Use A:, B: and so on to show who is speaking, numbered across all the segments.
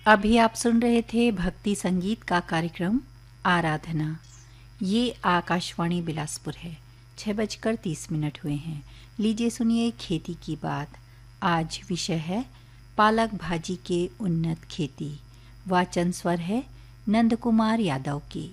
A: अभी आप सुन रहे थे भक्ति संगीत का कार्यक्रम आराधना। ये आकाशवाणी बिलासपुर है। 6:30 हुए हैं। लीजिए सुनिए खेती की बात। आज विषय है पालक भाजी के उन्नत खेती। वाचन स्वर है नंद कुमार यादव की।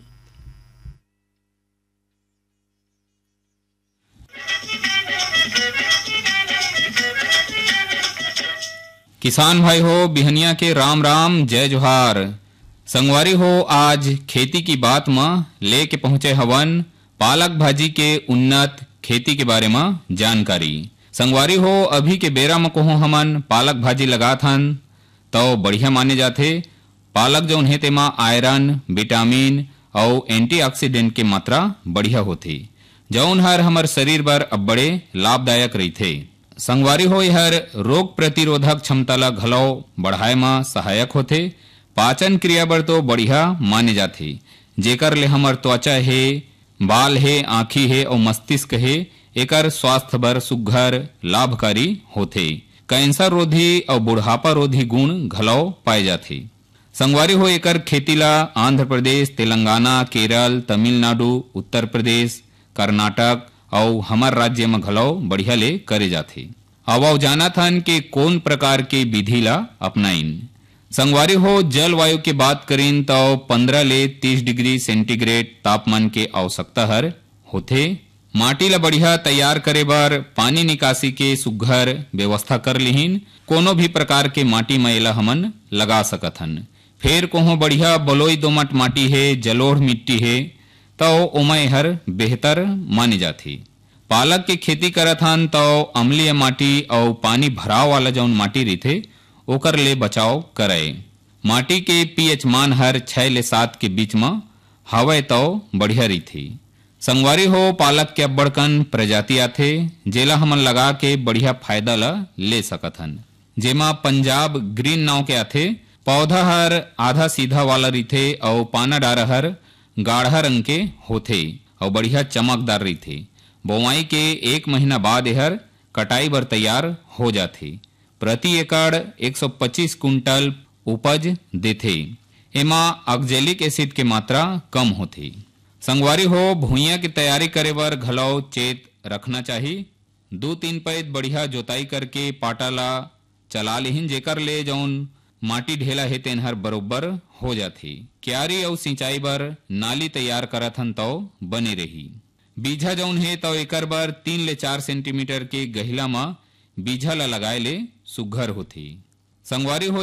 B: किसान भाई हो, बिहनिया के राम राम, जय जोहार। संगवारी हो, आज खेती की बात में लेके पहुंचे हवन पालक भाजी के उन्नत खेती के बारे में जानकारी। संगवारी हो, अभी के बेरा में कहो हमन पालक भाजी लगात हन तो बढ़िया माने जाथे। पालक जौन है तेमा आयरन, विटामिन और एंटीऑक्सीडेंट के मात्रा बढ़िया होथे, जौन हर हमर शरीर बर अब्बड़े लाभदायक रहिथे। संगवारी हो, यहर रोग प्रतिरोधक क्षमता ला घलौ बढ़ाए में सहायक होथे। पाचन क्रिया बर तो बढ़िया माने जाथे, जेकर ले हमर त्वचा है, बाल है, आँखी है और मस्तिष्क है, एकर स्वास्थ्य बर सुघ्घर लाभकारी होथे। कैंसर रोधी और बुढ़ापा रोधी गुण घलौ पाए जाथे। संगवारी हो, एकर खेती ला आंध्र प्रदेश, तेलंगाना, केरल, तमिलनाडु, उत्तर प्रदेश, कर्नाटक और हमार राज्य में घलौ बढ़िया ले करे जाथे। अब जाना थन के कौन प्रकार के विधि ला अपनाइन। संगवारी हो, जलवायु के बात करीन तो 15 ले 30 डिग्री सेंटीग्रेड तापमान के आवश्यकता हर होथे। माटी ला बढ़िया तैयार करे बर पानी निकासी के सुघ्घर व्यवस्था कर लिहिन। कोनो भी प्रकार के माटी में एला हमन लगा सकत हन। फिर कोहो बढ़िया बलुई दोमट माटी है, जलोढ़ मिट्टी है तो ओमे हर बेहतर माने जाथे। पालक के खेती करत हन तो अम्लीय माटी और पानी भराव वाला जौन माटी रहिथे ओकर ले बचाव करे। माटी के पीएच मान हर 6 ले 7 के बीच में हवे तो बढ़िया रहिथे। संगवारी हो, पालक के अब्बड़कन प्रजाति आथे जेला हमन लगा के बढ़िया फायदा ला ले सकत हन। जेमा पंजाब ग्रीन नाव के आथे। पौधा हर आधा सीधा वाला रहिथे और पाना डारा हर गाढ़ा रंग के होथे और बढ़िया चमकदार रहिथे। बोआई के 1 महीना बाद एहर कटाई बर तैयार हो जाथे। प्रति एकड़ 125 कुंटल उपज देथे। एमा ऑक्जेलिक एसिड के मात्रा कम होथे। संगवारी हो, भुइयां की तैयारी करे बर घलौ चेत रखना चाही। 2-3 पैद बढ़िया जोताई करके पाटा ला चला लेहिन, जेकर ले जौन माटी ढेला है तेन हर बरोबर हो जाथे। क्यारी और सिंचाई बर नाली तैयार करत हन तो बने रही। बीजा जौन है तो एकर बर 3 ले 4 सेंटीमीटर के गहिला में बीजा ला लगाए ले सुघ्घर होथे। संगवारी हो,